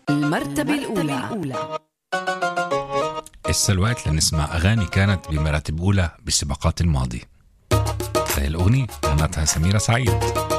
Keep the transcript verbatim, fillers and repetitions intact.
المرتبة الأولى. هسه الوقت لنسمع أغاني كانت بمراتب أولى بالسباقات الماضية. هاي الأغنية غنتها سميرة سعيد.